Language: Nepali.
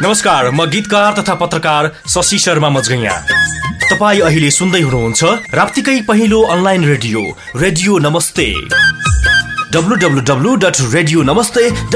नमस्कार, म गीतकार तथा पत्रकार शशि शर्मा मजगैया। तपाईँ अहिले सुन्दै हुनुहुन्छ राप्तीकै पहिलो अनलाइन रेडियो, रेडियो नमस्ते। www.radionamaste.com